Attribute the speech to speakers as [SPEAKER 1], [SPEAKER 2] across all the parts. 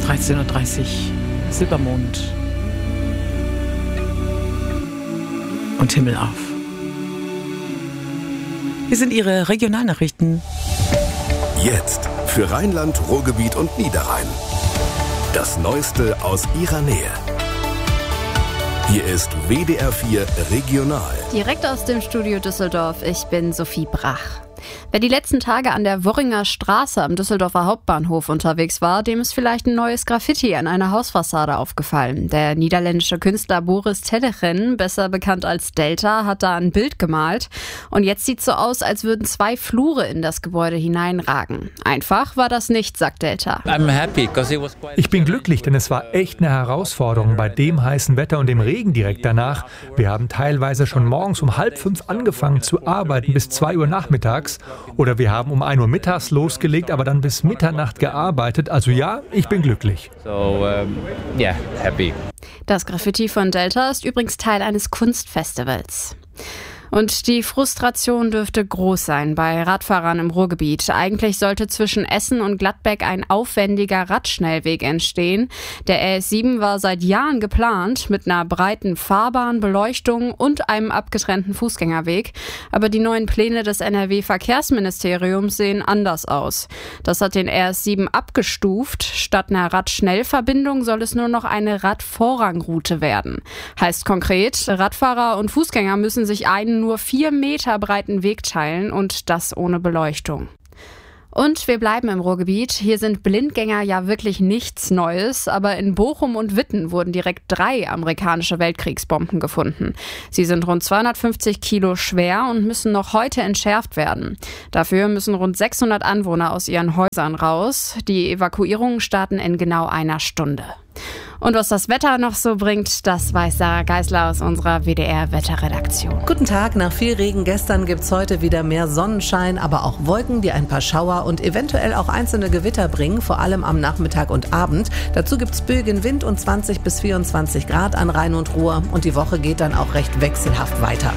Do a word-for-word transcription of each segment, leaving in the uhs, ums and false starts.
[SPEAKER 1] dreizehn Uhr dreißig, Silbermond und Himmel auf. Hier sind Ihre Regionalnachrichten.
[SPEAKER 2] Jetzt für Rheinland, Ruhrgebiet und Niederrhein. Das Neueste aus Ihrer Nähe. Hier ist W D R vier Regional.
[SPEAKER 3] Direkt aus dem Studio Düsseldorf, ich bin Sophie Brach. Wer die letzten Tage an der Worringer Straße am Düsseldorfer Hauptbahnhof unterwegs war, dem ist vielleicht ein neues Graffiti an einer Hausfassade aufgefallen. Der niederländische Künstler Boris Tellegen, besser bekannt als Delta, hat da ein Bild gemalt. Und jetzt sieht es so aus, als würden zwei Flure in das Gebäude hineinragen. Einfach war das nicht, sagt Delta.
[SPEAKER 4] Ich bin glücklich, denn es war echt eine Herausforderung bei dem heißen Wetter und dem Regen direkt danach. Wir haben teilweise schon morgens um halb fünf angefangen zu arbeiten bis zwei Uhr nachmittags. Oder wir haben um ein Uhr mittags losgelegt, aber dann bis Mitternacht gearbeitet. Also ja, ich bin glücklich.
[SPEAKER 5] So, um, yeah, happy.
[SPEAKER 3] Das Graffiti von Delta ist übrigens Teil eines Kunstfestivals. Und die Frustration dürfte groß sein bei Radfahrern im Ruhrgebiet. Eigentlich sollte zwischen Essen und Gladbeck ein aufwendiger Radschnellweg entstehen. Der R S sieben war seit Jahren geplant mit einer breiten Fahrbahn, Beleuchtung und einem abgetrennten Fußgängerweg. Aber die neuen Pläne des N R W-Verkehrsministeriums sehen anders aus. Das hat den R S sieben abgestuft. Statt einer Radschnellverbindung soll es nur noch eine Radvorrangroute werden. Heißt konkret, Radfahrer und Fußgänger müssen sich einen nur vier Meter breiten Weg teilen und das ohne Beleuchtung. Und wir bleiben im Ruhrgebiet. Hier sind Blindgänger ja wirklich nichts Neues, aber in Bochum und Witten wurden direkt drei amerikanische Weltkriegsbomben gefunden. Sie sind rund zweihundertfünfzig Kilo schwer und müssen noch heute entschärft werden. Dafür müssen rund sechshundert Anwohner aus ihren Häusern raus. Die Evakuierungen starten in genau einer Stunde. Und was das Wetter noch so bringt, das weiß Sarah Geisler aus unserer W D R-Wetterredaktion.
[SPEAKER 6] Guten Tag, nach viel Regen gestern gibt's heute wieder mehr Sonnenschein, aber auch Wolken, die ein paar Schauer und eventuell auch einzelne Gewitter bringen, vor allem am Nachmittag und Abend. Dazu gibt's böigen Wind und zwanzig bis vierundzwanzig Grad an Rhein und Ruhr und die Woche geht dann auch recht wechselhaft weiter.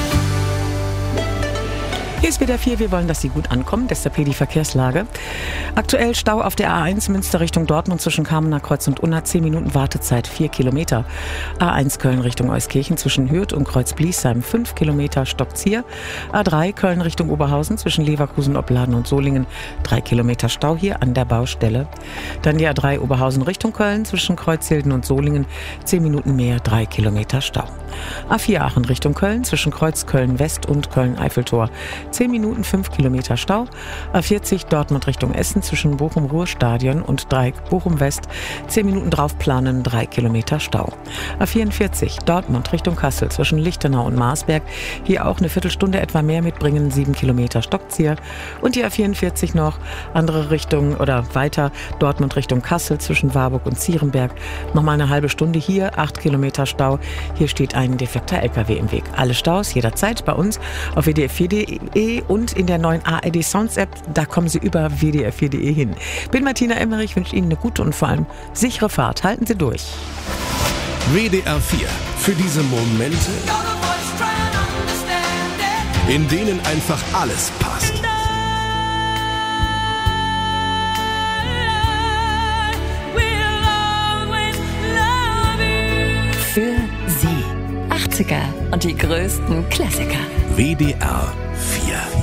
[SPEAKER 1] Hier ist W D R vier, wir wollen, dass Sie gut ankommen, deshalb hier die Verkehrslage. Aktuell Stau auf der A eins Münster Richtung Dortmund zwischen Kamener Kreuz und Unna, zehn Minuten Wartezeit, vier Kilometer. A eins Köln Richtung Euskirchen zwischen Hürth und Kreuz-Bliesheim, fünf Kilometer Stockzier. A drei Köln Richtung Oberhausen zwischen Leverkusen, Opladen und Solingen, drei Kilometer Stau hier an der Baustelle. Dann die A drei Oberhausen Richtung Köln zwischen Kreuzhilden und Solingen, zehn Minuten mehr, drei Kilometer Stau. A vier Aachen Richtung Köln zwischen Kreuz Köln West und Köln-Eiffeltor, zehn Minuten, fünf Kilometer Stau. A vierzig Dortmund Richtung Essen zwischen Bochum-Ruhr-Stadion und Dreieck Bochum-West. zehn Minuten draufplanen, drei Kilometer Stau. A vierundvierzig Dortmund Richtung Kassel zwischen Lichtenau und Marsberg. Hier auch eine Viertelstunde etwa mehr mitbringen, sieben Kilometer Stockzier. Und die A vierundvierzig noch, andere Richtung oder weiter Dortmund Richtung Kassel zwischen Warburg und Zierenberg. Nochmal eine halbe Stunde hier, acht Kilometer Stau. Hier steht ein defekter L K W im Weg. Alle Staus jederzeit bei uns auf w d r vier punkt de und in der neuen A R D Sounds App, da kommen Sie über w d r vier punkt de hin. Bin Martina Emmerich, wünsche Ihnen eine gute und vor allem sichere Fahrt. Halten Sie durch.
[SPEAKER 2] W D R vier. Für diese Momente, in denen einfach alles passt.
[SPEAKER 7] Für Sie. achtziger und die größten Klassiker.
[SPEAKER 2] W D R vier.